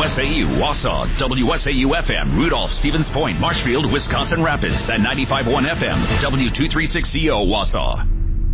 WSAU, Wausau, WSAU-FM, Rudolph, Stevens Point, Marshfield, Wisconsin Rapids, and 95.1 FM, W236CO, Wausau.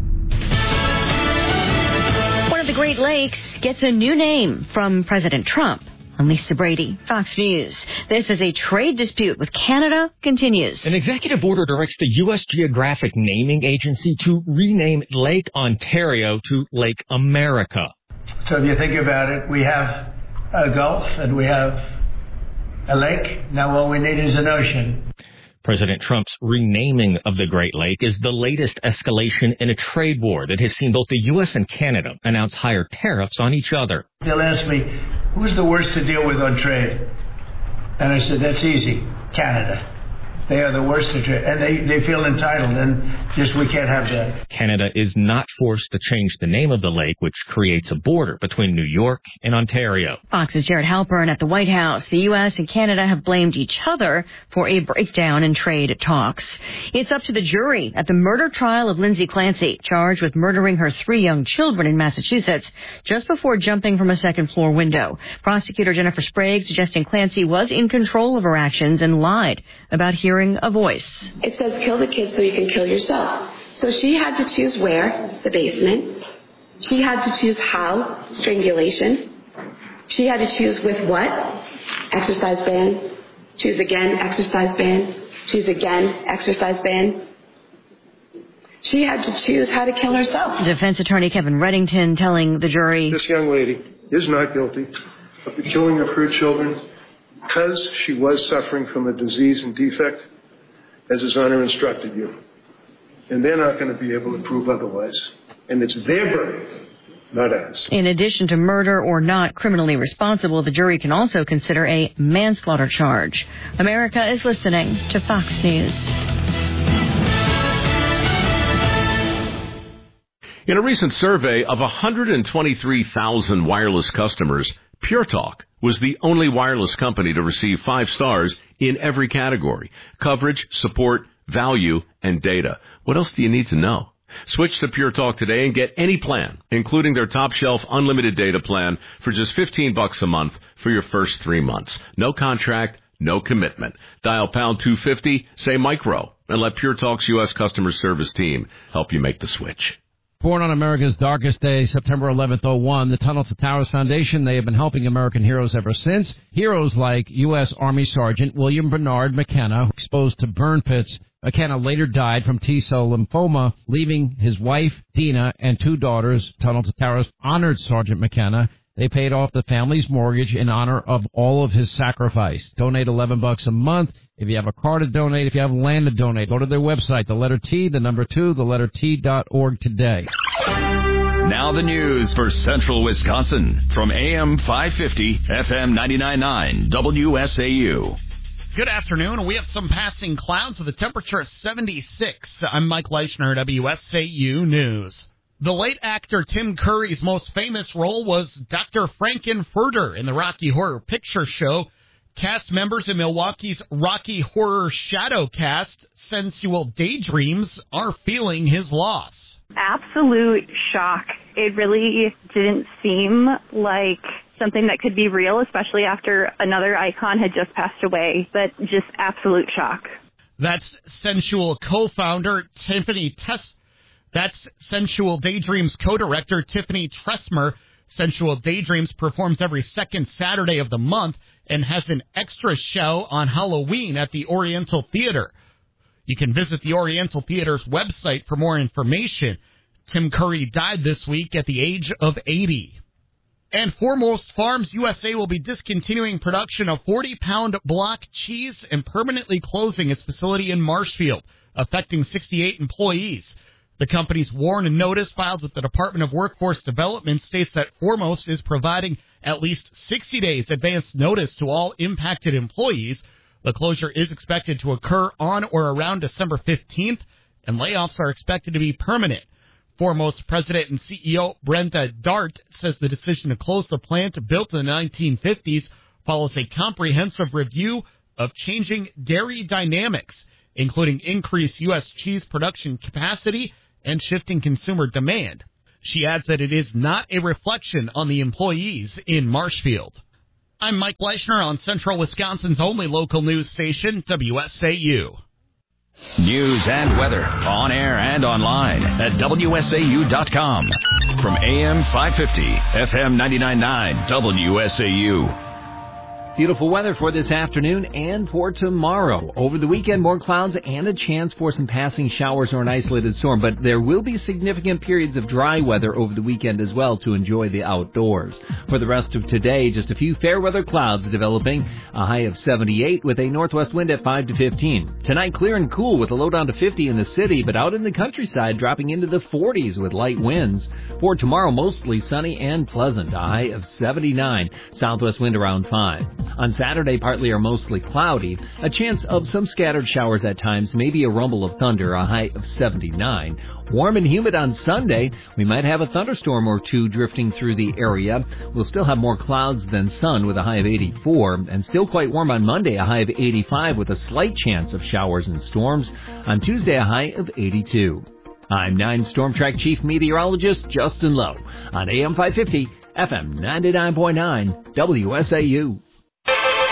One of the Great Lakes gets a new name from President Trump. I'm Lisa Brady, Fox News. This is a trade dispute with Canada continues. An executive order directs the U.S. Geographic Naming Agency to rename Lake Ontario to Lake America. So if you think about it, we have a Gulf and we have a lake. Now all we need is an ocean. President Trump's renaming of the Great Lake is the latest escalation in a trade war that has seen both the U.S. and Canada announce higher tariffs on each other. They'll ask me, who's the worst to deal with on trade? And I said, that's easy, Canada. They are the worst to trade, and they feel entitled, and just we can't have that. Canada is not forced to change the name of the lake, which creates a border between New York and Ontario. Fox's Jared Halpern at the White House. The U.S. and Canada have blamed each other for a breakdown in trade talks. It's up to the jury at the murder trial of Lindsay Clancy, charged with murdering her 3 young children in Massachusetts just before jumping from a second-floor window. Prosecutor Jennifer Sprague suggesting Clancy was in control of her actions and lied about hearing a voice. It says kill the kids so you can kill yourself. So she had to choose where, the basement. She had to choose how, strangulation. She had to choose with what, exercise ban. Choose again, exercise ban. Choose again, exercise ban. She had to choose how to kill herself. Defense attorney Kevin Reddington telling the jury, this young lady is not guilty of the killing of her children because she was suffering from a disease and defect, as His Honor instructed you. And they're not going to be able to prove otherwise. And it's their burden, not ours. In addition to murder or not criminally responsible, the jury can also consider a manslaughter charge. America is listening to Fox News. In a recent survey of 123,000 wireless customers, Pure Talk was the only wireless company to receive 5 stars in every category: coverage, support, value, and data. What else do you need to know? Switch to Pure Talk today and get any plan, including their top shelf unlimited data plan, for just $15 a month for your first 3 months. No contract, no commitment. Dial pound 250, say micro, and let Pure Talk's U.S. customer service team help you make the switch. Born on America's darkest day, September 11th, 2001, the Tunnel to Towers Foundation, they have been helping American heroes ever since. Heroes like U.S. Army Sergeant William Bernard McKenna, exposed to burn pits. McKenna later died from T-cell lymphoma, leaving his wife, Dina, and 2 daughters. Tunnel to Towers honored Sergeant McKenna. They paid off the family's mortgage in honor of all of his sacrifice. Donate $11 a month. If you have a car to donate, if you have land to donate, go to their website, the letter T, the number 2, the letter T.org today. Now the news for Central Wisconsin from AM 550, FM 99.9, WSAU. Good afternoon. We have some passing clouds with a temperature of 76. I'm Mike Leischner, WSAU News. The late actor Tim Curry's most famous role was Dr. Frankenfurter in the Rocky Horror Picture Show. Cast members in Milwaukee's Rocky Horror Shadow Cast, Sensual Daydreams, are feeling his loss. Absolute shock. It really didn't seem like something that could be real, especially after another icon had just passed away, but just absolute shock. That's Sensual co-founder Tiffany That's Sensual Daydreams co-director Tiffany Tressmer. Sensual Daydreams performs every second Saturday of the month and has an extra show on Halloween at the Oriental Theater. You can visit the Oriental Theater's website for more information. Tim Curry died this week at the age of 80. And Foremost Farms USA will be discontinuing production of 40-pound block cheese and permanently closing its facility in Marshfield, affecting 68 employees. The company's warning notice filed with the Department of Workforce Development states that Foremost is providing at least 60 days advance notice to all impacted employees. The closure is expected to occur on or around December 15th, and layoffs are expected to be permanent. Foremost President and CEO Brenda Dart says the decision to close the plant, built in the 1950s, follows a comprehensive review of changing dairy dynamics, including increased U.S. cheese production capacity and shifting consumer demand. She adds that it is not a reflection on the employees in Marshfield. I'm Mike Leishner on Central Wisconsin's only local news station, WSAU. News and weather on air and online at WSAU.com. From AM 550, FM 99.9, WSAU. Beautiful weather for this afternoon and for tomorrow. Over the weekend, more clouds and a chance for some passing showers or an isolated storm, but there will be significant periods of dry weather over the weekend as well to enjoy the outdoors. For the rest of today, just a few fair weather clouds developing, a high of 78 with a northwest wind at 5 to 15. Tonight, clear and cool with a low down to 50 in the city, but out in the countryside, dropping into the 40s with light winds. For tomorrow, mostly sunny and pleasant, a high of 79, southwest wind around 5. On Saturday, partly or mostly cloudy, a chance of some scattered showers at times, maybe a rumble of thunder, a high of 79. Warm and humid on Sunday. We might have a thunderstorm or two drifting through the area. We'll still have more clouds than sun with a high of 84, and still quite warm on Monday, a high of 85 with a slight chance of showers and storms. On Tuesday, a high of 82. I'm 9 Storm Track Chief Meteorologist Justin Lowe on AM 550, FM 99.9, WSAU.